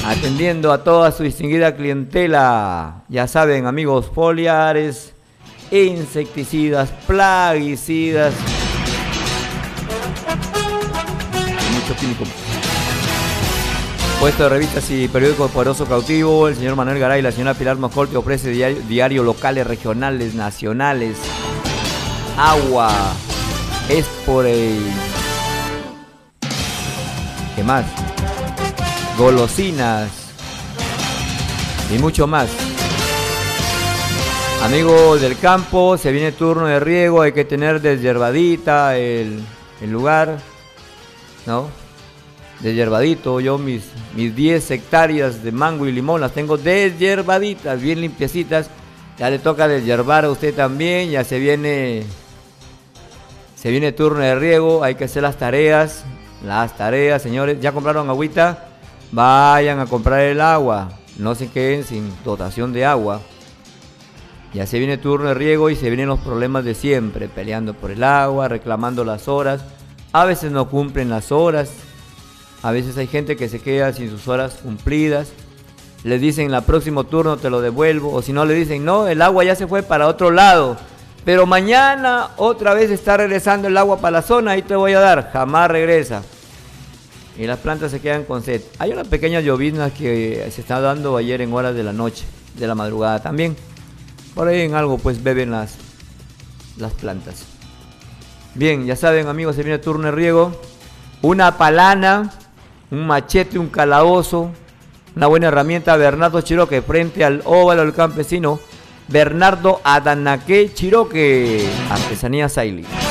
atendiendo a toda su distinguida clientela. Ya saben, amigos, foliares, insecticidas, plaguicidas, mucho químico. Puesto de revistas y periódicos Poderoso Cautivo, el señor Manuel Garay y la señora Pilar Moscol te ofrece diario locales, regionales, nacionales, agua, Esporey, ¿qué más? Golosinas y mucho más. Amigos del campo, se viene turno de riego, hay que tener deshiervadita el lugar, ¿no? Deshiervadito, yo mis 10 hectáreas de mango y limón las tengo deshiervaditas, bien limpiecitas. Ya le toca deshiervar a usted también, ya se viene turno de riego, hay que hacer las tareas, señores. ¿Ya compraron agüita? Vayan a comprar el agua, no se queden sin dotación de agua. Ya se viene turno de riego y se vienen los problemas de siempre, peleando por el agua, reclamando las horas. A veces no cumplen las horas, a veces hay gente que se queda sin sus horas cumplidas. Les dicen, la próximo turno te lo devuelvo, o si no le dicen, no, el agua ya se fue para otro lado, pero mañana otra vez está regresando el agua para la zona, ahí te voy a dar. Jamás regresa. Y las plantas se quedan con sed. Hay una pequeña llovizna que se está dando ayer en horas de la noche, de la madrugada también. Por ahí en algo pues beben las plantas. Bien, ya saben, amigos, se viene el turno de riego. Una palana, un machete, un calabozo, una buena herramienta. Bernardo Chiroque, frente al óvalo del campesino Bernardo Adanaque Chiroque, Artesanía Saili.